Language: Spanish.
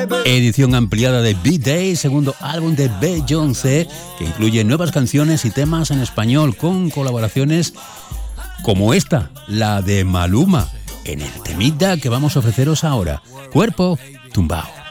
Edición ampliada de B-Day, segundo álbum de Beyoncé, que incluye nuevas canciones y temas en español con colaboraciones como esta, la de Maluma, en el temita que vamos a ofreceros ahora, Cuerpo Tumbao.